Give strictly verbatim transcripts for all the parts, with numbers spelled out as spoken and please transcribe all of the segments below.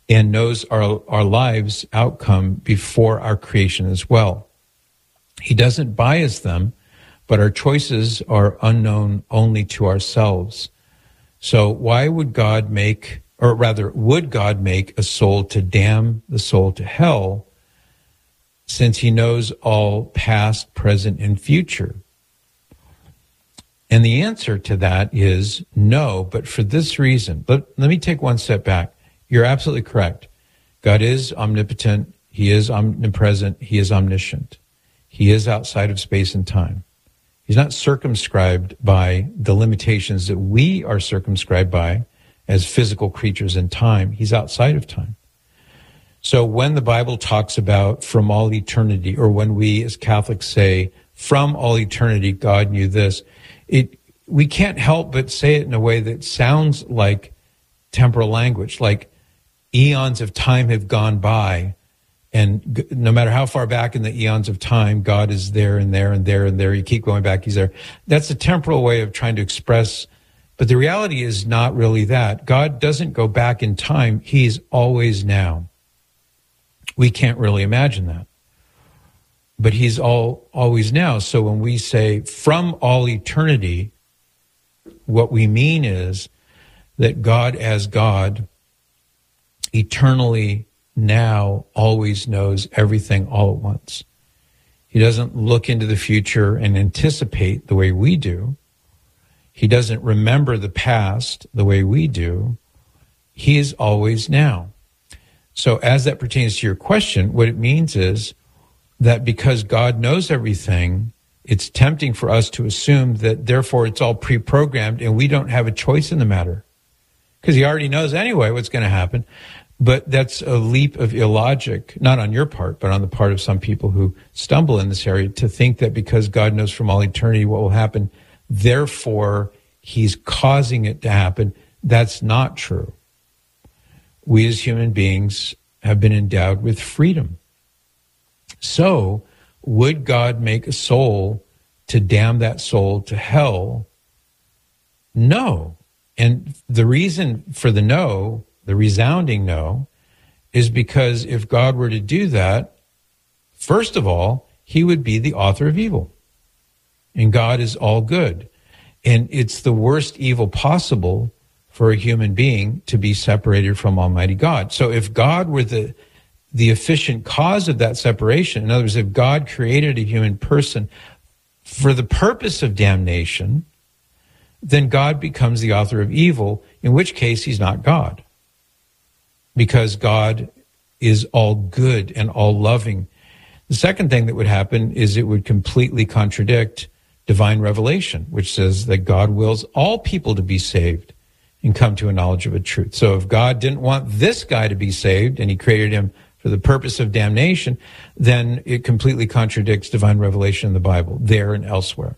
and knows our, our lives' outcome before our creation as well. He doesn't bias them, but our choices are unknown only to ourselves. So why would God make, or rather, would God make a soul to damn the soul to hell, since he knows all past, present, and future? And the answer to that is no, but for this reason. But let me take one step back. You're absolutely correct. God is omnipotent. He is omnipresent. He is omniscient. He is outside of space and time. He's not circumscribed by the limitations that we are circumscribed by as physical creatures in time. He's outside of time. So when the Bible talks about from all eternity, or when we as Catholics say from all eternity God knew this, it we can't help but say it in a way that sounds like temporal language, like eons of time have gone by, and no matter how far back in the eons of time, God is there and there and there and there. You keep going back, he's there. That's a temporal way of trying to express, but the reality is not really that. God doesn't go back in time. He's always now. We can't really imagine that. But he's all always now. So when we say from all eternity, what we mean is that God as God eternally now always knows everything all at once. He doesn't look into the future and anticipate the way we do. He doesn't remember the past the way we do. He is always now. So as that pertains to your question, what it means is that because God knows everything, it's tempting for us to assume that therefore it's all pre-programmed and we don't have a choice in the matter. Because he already knows anyway what's going to happen. But that's a leap of illogic, not on your part, but on the part of some people who stumble in this area, to think that because God knows from all eternity what will happen, therefore he's causing it to happen. That's not true. We as human beings have been endowed with freedom. So, would God make a soul to damn that soul to hell? No. And the reason for the no, the resounding no, is because if God were to do that, first of all, he would be the author of evil. And God is all good. And it's the worst evil possible for a human being to be separated from Almighty God. So if God were the the efficient cause of that separation, in other words, if God created a human person for the purpose of damnation, then God becomes the author of evil, in which case he's not God. Because God is all good and all loving. The second thing that would happen is it would completely contradict divine revelation, which says that God wills all people to be saved and come to a knowledge of a truth. So if God didn't want this guy to be saved and he created him for the purpose of damnation, then it completely contradicts divine revelation in the Bible, there and elsewhere.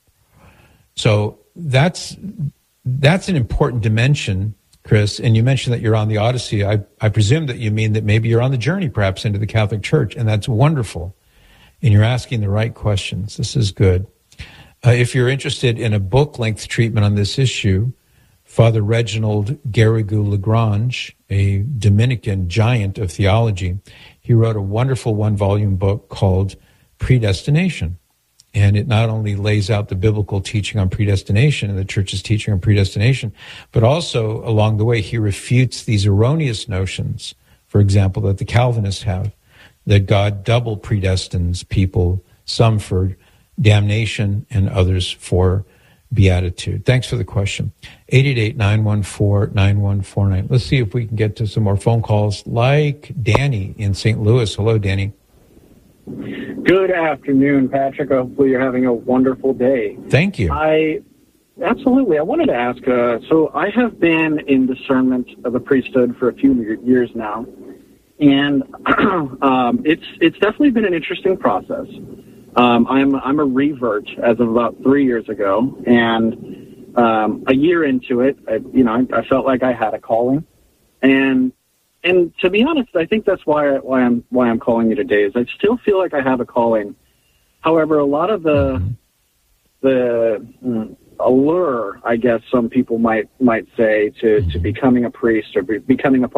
So that's that's an important dimension, Chris. And you mentioned that you're on the Odyssey. I, I presume that you mean that maybe you're on the journey perhaps into the Catholic Church, and that's wonderful. And you're asking the right questions. This is good. Uh, if you're interested in a book-length treatment on this issue, Father Reginald Garrigou-Lagrange, a Dominican giant of theology, he wrote a wonderful one-volume book called Predestination. And it not only lays out the biblical teaching on predestination and the church's teaching on predestination, but also along the way he refutes these erroneous notions, for example, that the Calvinists have, that God double predestines people, some for damnation and others for beatitude. Thanks for the question. eight eight eight, nine one four, nine one four nine. Let's see if we can get to some more phone calls like Danny in Saint Louis. Hello, Danny. Good afternoon, Patrick. Hopefully you're having a wonderful day. Thank you. I absolutely. I wanted to ask, uh, so I have been in discernment of the priesthood for a few years now, and um, it's it's definitely been an interesting process. Um, I'm I'm a revert as of about three years ago, and um, a year into it, I, you know, I, I felt like I had a calling, and and to be honest, I think that's why why I'm why I'm calling you today. Is I still feel like I have a calling. However, a lot of the the mm, allure, I guess some people might might say, to to becoming a priest or be, becoming a part